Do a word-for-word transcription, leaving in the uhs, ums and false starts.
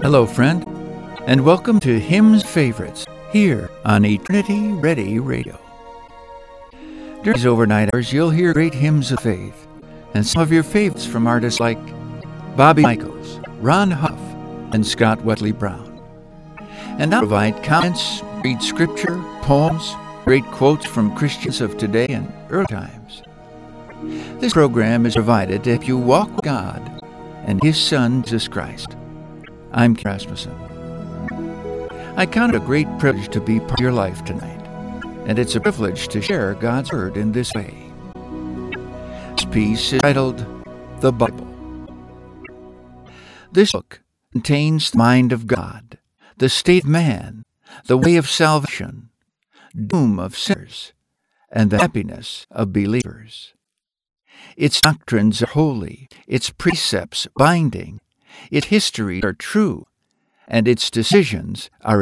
Hello, friend, and welcome to Hymns Favorites here on Eternity Ready Radio. During these overnight hours, you'll hear great hymns of faith and some of your favorites from artists like Bobby Michaels, Ron Huff, and Scott Wesley Brown. And I'll provide comments, read scripture, poems, great quotes from Christians of today and early times. This program is provided to help you walk with God and His Son, Jesus Christ. I'm Ken Rasmussen. I count it a great privilege to be part of your life tonight, and it's a privilege to share God's Word in this way. This piece is titled, The Bible. This book contains the mind of God, the state of man, the way of salvation, doom of sinners, and the happiness of believers. Its doctrines are holy, its precepts binding, its histories are true, and its decisions are